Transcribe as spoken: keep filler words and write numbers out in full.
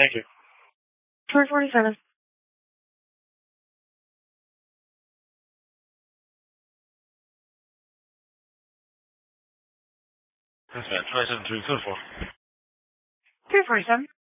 Thank you. Tour forty-seven. That's bad. twenty-seven three, code four. Tour forty-seven.